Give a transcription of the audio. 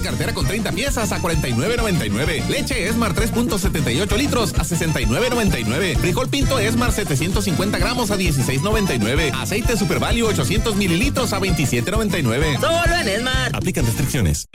cartera con 30 piezas a $49.99. Leche Esmar 3.78 litros a $69.99. Frijol Pinto Esmar 750 gramos a $16.99. Aceite Super Value 800 mililitros a $27.99. Solo en Esmar. Aplican restricciones.